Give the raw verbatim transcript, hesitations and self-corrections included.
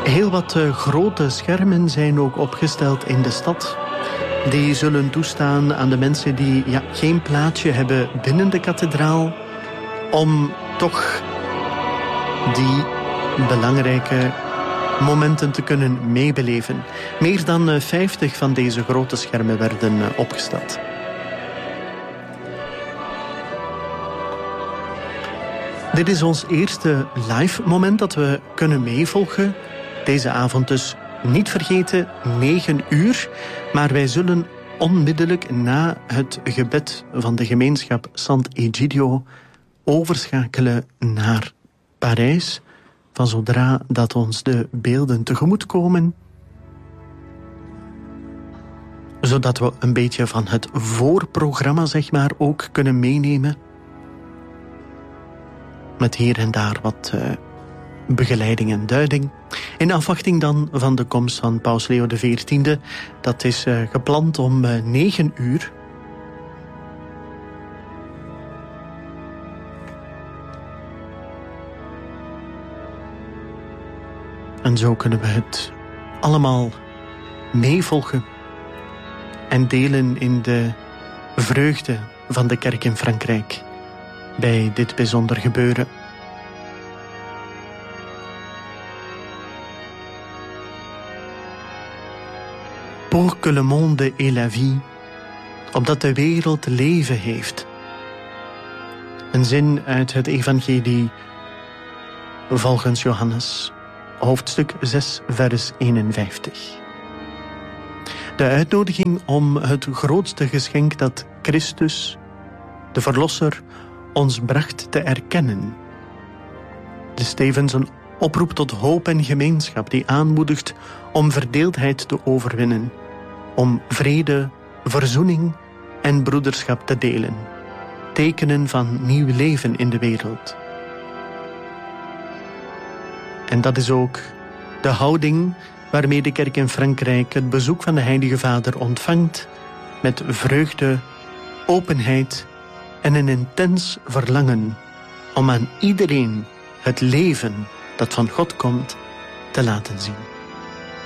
Heel wat uh, grote schermen zijn ook opgesteld in de stad. Die zullen toestaan aan de mensen die ja, geen plaatsje hebben binnen de kathedraal, om toch die belangrijke momenten te kunnen meebeleven. Meer dan uh, vijftig van deze grote schermen werden uh, opgesteld. Dit is ons eerste live moment dat we kunnen meevolgen. Deze avond dus niet vergeten, negen uur. Maar wij zullen onmiddellijk na het gebed van de gemeenschap Sant'Egidio overschakelen naar Parijs. Van zodra dat ons de beelden tegemoet komen. Zodat we een beetje van het voorprogramma, zeg maar, ook kunnen meenemen. Met hier en daar wat uh, begeleiding en duiding. In afwachting dan van de komst van Paus Leo de veertiende. Dat is uh, gepland om uh, negen uur. En zo kunnen we het allemaal meevolgen en delen in de vreugde van de kerk in Frankrijk bij dit bijzonder gebeuren. Pour que le monde ait la vie, opdat de wereld leven heeft. Een zin uit het evangelie volgens Johannes, hoofdstuk zes, vers eenenvijftig. De uitnodiging om het grootste geschenk dat Christus, de Verlosser, ons bracht te erkennen. Dus tevens een oproep tot hoop en gemeenschap die aanmoedigt om verdeeldheid te overwinnen, om vrede, verzoening en broederschap te delen. Tekenen van nieuw leven in de wereld. En dat is ook de houding waarmee de kerk in Frankrijk het bezoek van de Heilige Vader ontvangt, met vreugde, openheid en een intens verlangen om aan iedereen het leven dat van God komt te laten zien.